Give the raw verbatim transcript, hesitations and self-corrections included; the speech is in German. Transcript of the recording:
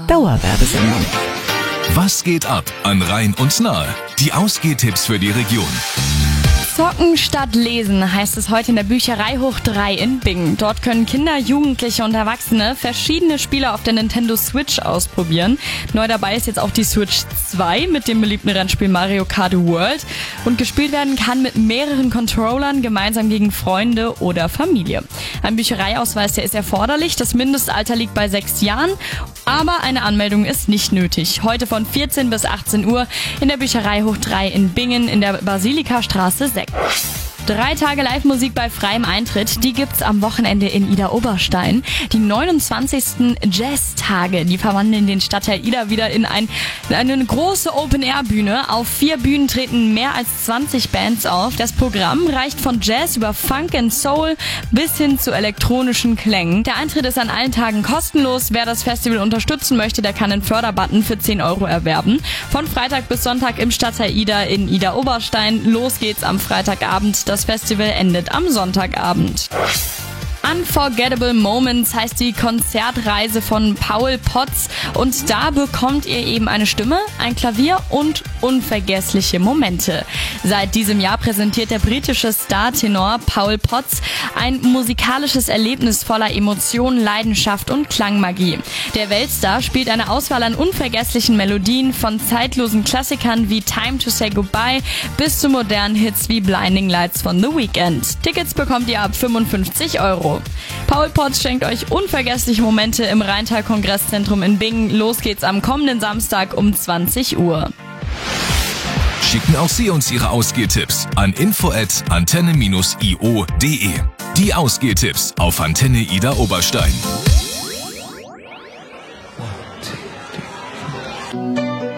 Dauerwerbesendung. Was geht ab an Rhein und Nahe? Die Ausgehtipps für die Region. Zocken statt Lesen heißt es heute in der Bücherei Hoch drei in Bingen. Dort können Kinder, Jugendliche und Erwachsene verschiedene Spiele auf der Nintendo Switch ausprobieren. Neu dabei ist jetzt auch die Switch zwei mit dem beliebten Rennspiel Mario Kart World. Und gespielt werden kann mit mehreren Controllern gemeinsam gegen Freunde oder Familie. Ein Büchereiausweis, der ist erforderlich. Das Mindestalter liegt bei sechs Jahren. Aber eine Anmeldung ist nicht nötig. Heute von vierzehn bis achtzehn Uhr in der Bücherei Hoch drei in Bingen in der Basilikastraße sechs. Drei Tage Live-Musik bei freiem Eintritt, die gibt's am Wochenende in Idar-Oberstein. Die neunundzwanzigsten Jazz-Tage, die verwandeln den Stadtteil Idar wieder in, ein, in eine große Open-Air-Bühne. Auf vier Bühnen treten mehr als zwanzig Bands auf. Das Programm reicht von Jazz über Funk and Soul bis hin zu elektronischen Klängen. Der Eintritt ist an allen Tagen kostenlos. Wer das Festival unterstützen möchte, der kann einen Förderbutton für zehn Euro erwerben. Von Freitag bis Sonntag im Stadtteil Idar in Idar-Oberstein. Los geht's am Freitagabend. Das Festival endet am Sonntagabend. Unforgettable Moments heißt die Konzertreise von Paul Potts und da bekommt ihr eben eine Stimme, ein Klavier und unvergessliche Momente. Seit diesem Jahr präsentiert der britische Star-Tenor Paul Potts ein musikalisches Erlebnis voller Emotionen, Leidenschaft und Klangmagie. Der Weltstar spielt eine Auswahl an unvergesslichen Melodien von zeitlosen Klassikern wie Time to Say Goodbye bis zu modernen Hits wie Blinding Lights von The Weeknd. Tickets bekommt ihr ab fünfundfünfzig Euro. Paul Potts schenkt euch unvergessliche Momente im Rheintal-Kongresszentrum in Bingen. Los geht's am kommenden Samstag um zwanzig Uhr. Schicken auch Sie uns Ihre Ausgehtipps an info at antenne dash i o punkt de. Die Ausgehtipps auf Antenne Idar Oberstein. One, two, three, four.